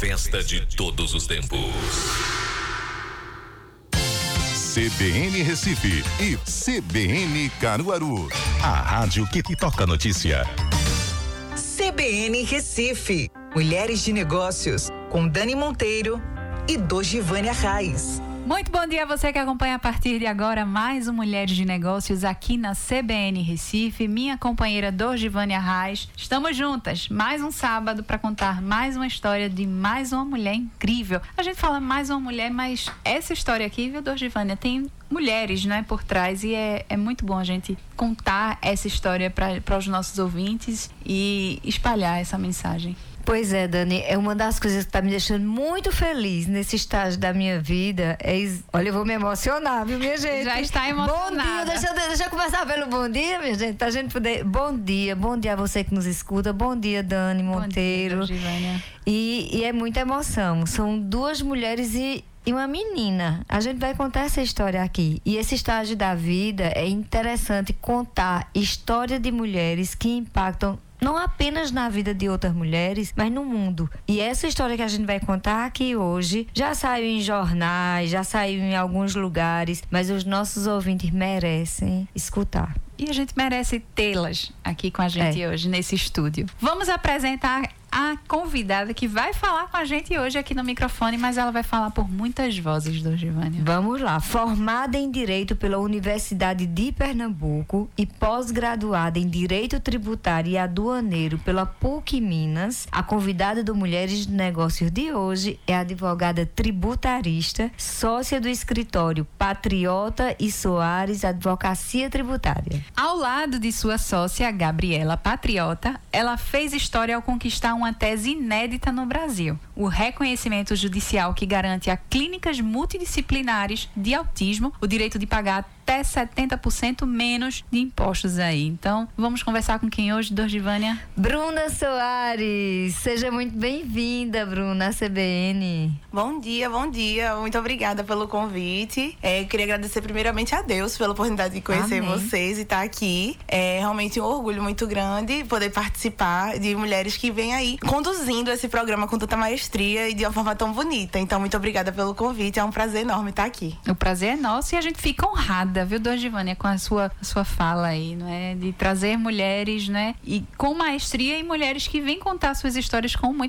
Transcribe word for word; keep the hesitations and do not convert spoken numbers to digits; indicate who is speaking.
Speaker 1: festa de todos os tempos.
Speaker 2: C B N Recife e C B N Caruaru. A rádio que, que toca notícia.
Speaker 3: C B N Recife. Mulheres de Negócios, com Dani Monteiro e Dojivânia Reis.
Speaker 4: Muito bom dia a você que acompanha a partir de agora mais um Mulheres de Negócios aqui na C B N Recife. Minha companheira Dojivânia Reis. Estamos juntas mais um sábado para contar mais uma história de mais uma mulher incrível. A gente fala mais uma mulher, mas essa história aqui, viu, Dojivânia, tem mulheres, né, por trás, e é, é muito bom a gente contar essa história para os nossos ouvintes e espalhar essa mensagem.
Speaker 5: Pois é, Dani, é uma das coisas que está me deixando muito feliz nesse estágio da minha vida. É, olha, eu vou me emocionar, viu, minha gente?
Speaker 4: Já está emocionada.
Speaker 5: Bom dia, deixa eu, deixa eu começar pelo bom dia, minha gente, pra gente poder... Bom dia, bom dia a você que nos escuta. Bom dia, Dani Monteiro.
Speaker 4: Bom dia, Dojivânia.
Speaker 5: E, e é muita emoção. São duas mulheres e... E uma menina. A gente vai contar essa história aqui. E esse estágio da vida é interessante contar história de mulheres que impactam não apenas na vida de outras mulheres, mas no mundo. E essa história que a gente vai contar aqui hoje já saiu em jornais, já saiu em alguns lugares, mas os nossos ouvintes merecem escutar.
Speaker 4: E a gente merece tê-las aqui com a gente é. hoje nesse estúdio. Vamos apresentar a convidada que vai falar com a gente hoje aqui no microfone, mas ela vai falar por muitas vozes, Dojivânia.
Speaker 5: Vamos lá. Formada em Direito pela Universidade de Pernambuco e pós-graduada em Direito Tributário e Aduaneiro pela P U C Minas, a convidada do Mulheres de Negócios de hoje é a advogada tributarista, sócia do escritório Patriota e Soares Advocacia Tributária.
Speaker 4: Ao lado de sua sócia, Gabriela Patriota, ela fez história ao conquistar uma tese inédita no Brasil: o reconhecimento judicial que garante a clínicas multidisciplinares de autismo o direito de pagar até setenta por cento menos de impostos aí. Então, vamos conversar com quem hoje, Dojivânia?
Speaker 5: Bruna Soares. Seja muito bem-vinda, Bruna, à C B N.
Speaker 6: Bom dia, bom dia. Muito obrigada pelo convite. É, queria agradecer primeiramente a Deus pela oportunidade de conhecer Amém. vocês e estar aqui. É realmente um orgulho muito grande poder participar de mulheres que vêm aí conduzindo esse programa com tanta maestria e de uma forma tão bonita. Então, muito obrigada pelo convite. É um prazer enorme estar aqui.
Speaker 4: O prazer é nosso e a gente fica honrada, viu, Dojivânia, com a sua, a sua fala aí, não é? De trazer mulheres, né? E com maestria, e mulheres que vêm contar suas histórias com muito